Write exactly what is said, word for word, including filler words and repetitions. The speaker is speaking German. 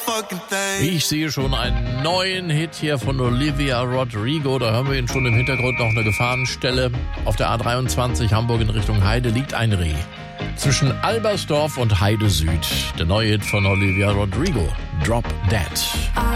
Ich sehe schon einen neuen Hit hier von Olivia Rodrigo. Da hören wir ihn schon im Hintergrund, noch eine Gefahrenstelle. Auf der A dreiundzwanzig Hamburg in Richtung Heide liegt ein Reh. Zwischen Albersdorf und Heide Süd. Der neue Hit von Olivia Rodrigo, Drop Dead.